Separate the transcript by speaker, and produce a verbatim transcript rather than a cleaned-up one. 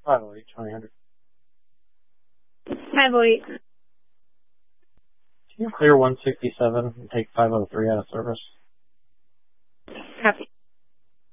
Speaker 1: five oh eight, twenty hundred.
Speaker 2: five oh eight.
Speaker 1: Can you clear one sixty-seven and take five oh three out of service?